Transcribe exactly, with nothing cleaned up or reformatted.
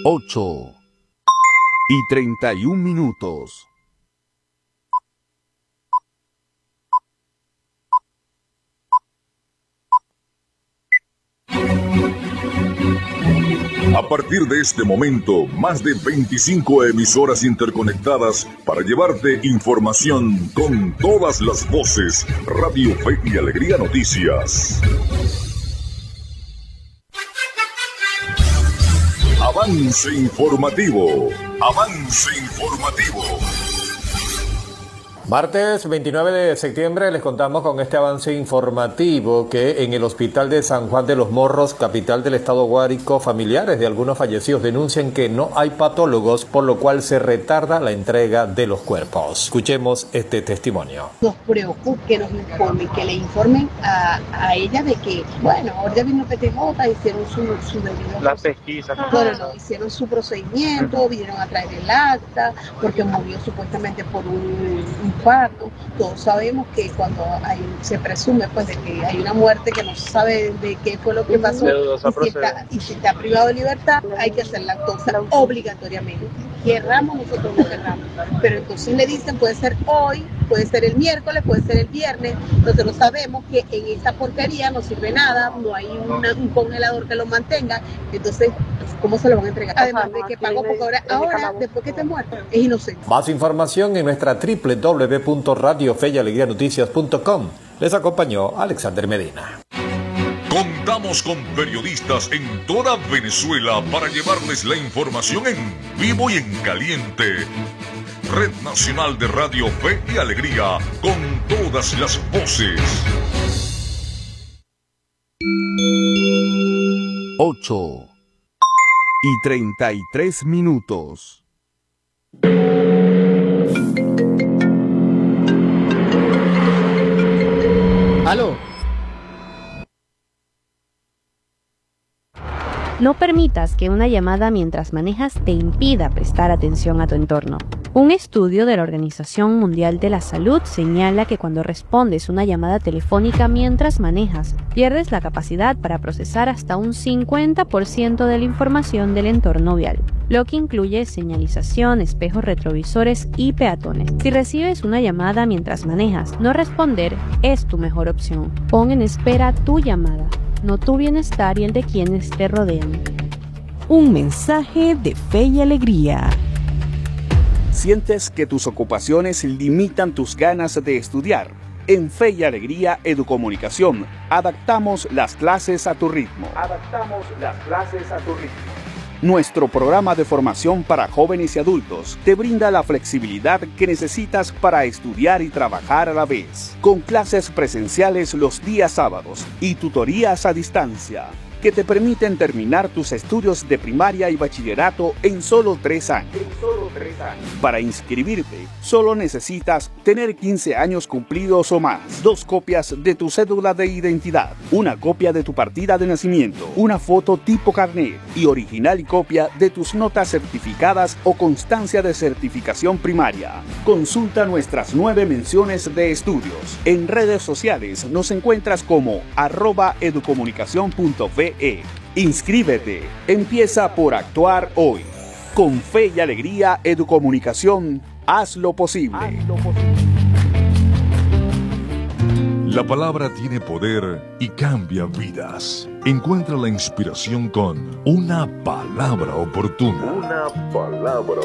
ocho y treinta y un minutos. A partir de este momento, más de veinticinco emisoras interconectadas para llevarte información con todas las voces. Radio Fe y Alegría Noticias. Avance informativo. Avance informativo. Martes veintinueve de septiembre les contamos con este avance informativo que en el Hospital de San Juan de los Morros, capital del estado Guárico, familiares de algunos fallecidos denuncian que no hay patólogos, por lo cual se retarda la entrega de los cuerpos. Escuchemos este testimonio. Nos preocupa que nos informen, que le informen a, a ella de que, bueno, ahora vino P T J, hicieron su, su debido la pesquisa. Bueno, no, hicieron su procedimiento, vinieron a traer el acta, porque murió supuestamente por un, un parto. Todos sabemos que cuando hay, se presume pues de que hay una muerte que no se sabe de qué fue lo que pasó y si, está, y si está privado de libertad, hay que hacer lactosa obligatoriamente. Querramos nosotros no querramos, pero entonces le dicen puede ser hoy, puede ser el miércoles, puede ser el viernes. Nosotros sabemos que en esta porquería no sirve nada, no hay una, un congelador que lo mantenga, entonces ¿cómo se lo van a entregar? Además de que pagó, porque ahora, ahora después que esté muerto, es inocente. Más información en nuestra doble u doble u doble u punto radio fe y alegría noticias punto com. Les acompañó Alexander Medina. Contamos con periodistas en toda Venezuela para llevarles la información en vivo y en caliente. Red Nacional de Radio Fe y Alegría, con todas las voces. ocho y treinta y tres minutos. ¿Aló? No permitas que una llamada mientras manejas te impida prestar atención a tu entorno. Un estudio de la Organización Mundial de la Salud señala que cuando respondes una llamada telefónica mientras manejas, pierdes la capacidad para procesar hasta un cincuenta por ciento de la información del entorno vial, lo que incluye señalización, espejos retrovisores y peatones. Si recibes una llamada mientras manejas, no responder es tu mejor opción. Pon en espera tu llamada, no tu bienestar y el de quienes te rodean. Un mensaje de Fe y Alegría. ¿Sientes que tus ocupaciones limitan tus ganas de estudiar? En Fe y Alegría Educomunicación, adaptamos las clases a tu ritmo. Adaptamos las clases a tu ritmo. Nuestro programa de formación para jóvenes y adultos te brinda la flexibilidad que necesitas para estudiar y trabajar a la vez, con clases presenciales los días sábados y tutorías a distancia, que te permiten terminar tus estudios de primaria y bachillerato en solo tres años. En solo tres años. Para inscribirte, solo necesitas tener quince años cumplidos o más, dos copias de tu cédula de identidad, una copia de tu partida de nacimiento, una foto tipo carnet y original y copia de tus notas certificadas o constancia de certificación primaria. Consulta nuestras nueve menciones de estudios. En redes sociales nos encuentras como arroba educomunicación punto fe. Inscríbete, empieza por actuar hoy. Con Fe y Alegría Educomunicación, haz lo posible. Haz lo posible. La palabra tiene poder y cambia vidas. Encuentra la inspiración con una palabra oportuna. Una palabra